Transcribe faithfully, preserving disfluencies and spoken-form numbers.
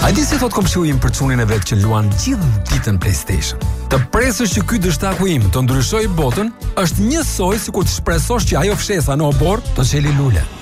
A di si thot komshiu im për çunin e vet që luan gjithë ditën PlayStation. Të presësh që ky dështaku im të ndryshoj botën është njësoj sikur të shpresosh që ajo fshesa në obor të çeli lule.